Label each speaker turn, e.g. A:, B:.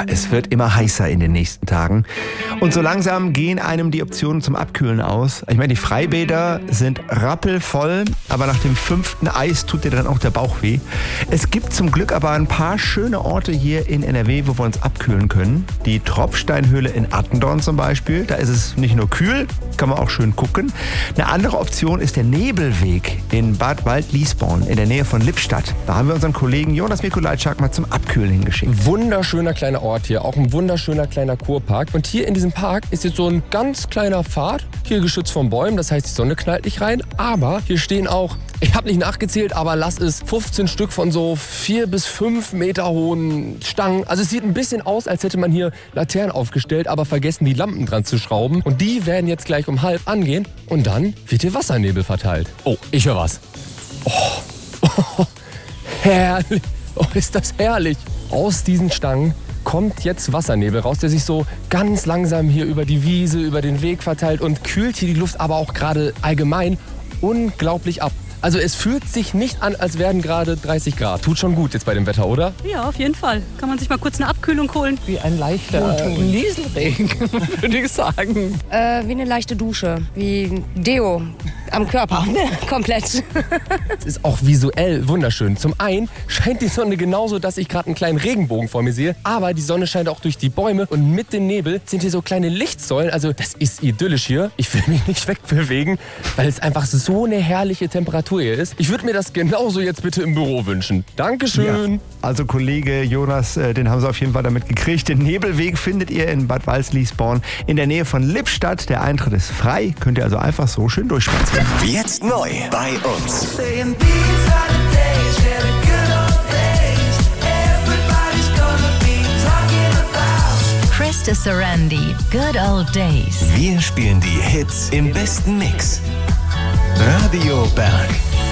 A: es wird immer heißer in den nächsten Tagen. Und so langsam gehen einem die Optionen zum Abkühlen aus. Ich meine, die Freibäder sind rappelvoll, aber nach dem 5. Eis tut dir dann auch der Bauch weh. Es gibt zum Glück aber ein paar schöne Orte hier in NRW, wo wir uns abkühlen können. Die Tropfsteinhöhle in Attendorn zum Beispiel. Da ist es nicht nur kühl, kann man auch schön gucken. Eine andere Option ist der Nebelweg in Bad Waldliesborn in der Nähe von Lippstadt. Da haben wir unseren Kollegen Jonas Mikulajczak mal zum Abkühlen hingeschickt.
B: Wunderschöner kleiner Ort hier, auch ein wunderschöner kleiner Kurpark. Und hier in diesem Park ist jetzt so ein ganz kleiner Pfad, hier geschützt von Bäumen, das heißt, die Sonne knallt nicht rein. Aber hier stehen auch, ich habe nicht nachgezählt, aber lass es 15 Stück von so 4 bis 5 Meter hohen Stangen. Also es sieht ein bisschen aus, als hätte man hier Laternen aufgestellt, aber vergessen, die Lampen dran zu schrauben. Und die werden jetzt gleich um 12:30 angehen und dann wird hier Wassernebel verteilt. Oh, ich höre was. Oh, herrlich. Oh, ist das herrlich. Aus diesen Stangen kommt jetzt Wassernebel raus, der sich so ganz langsam hier über die Wiese, über den Weg verteilt und kühlt hier die Luft aber auch gerade allgemein unglaublich ab. Also es fühlt sich nicht an, als wären gerade 30 Grad. Tut schon gut jetzt bei dem Wetter, oder?
C: Ja, auf jeden Fall. Kann man sich mal kurz eine Abkühlung holen.
D: Wie ein leichter Nieselregen, würde ich sagen.
E: Wie eine leichte Dusche, wie Deo am Körper, komplett.
B: Es ist auch visuell wunderschön. Zum einen scheint die Sonne genauso, dass ich gerade einen kleinen Regenbogen vor mir sehe, aber die Sonne scheint auch durch die Bäume und mit dem Nebel sind hier so kleine Lichtsäulen. Also das ist idyllisch hier. Ich will mich nicht wegbewegen, weil es einfach so eine herrliche Temperatur hier ist. Ich würde mir das genauso jetzt bitte im Büro wünschen. Dankeschön.
A: Ja, also Kollege Jonas, den haben Sie auf jeden Fall damit gekriegt. Den Nebelweg findet ihr in Bad Waldliesborn in der Nähe von Lippstadt. Der Eintritt ist frei. Könnt ihr also einfach so schön durchspazieren.
F: Jetzt neu bei uns.
G: Krista Sarandi, Good Old Days.
F: Wir spielen die Hits im besten Mix. Radio Berg.